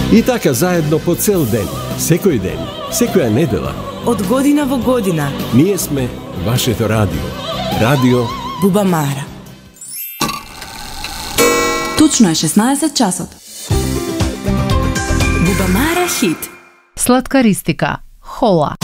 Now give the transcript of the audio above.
И така заедно по цел ден, секој ден, секоја недела. Од година во година. Ние сме вашето радио. Радио Бубамара. Точно е 16 часот. Бубамара хит. Сладкаристика. Хола.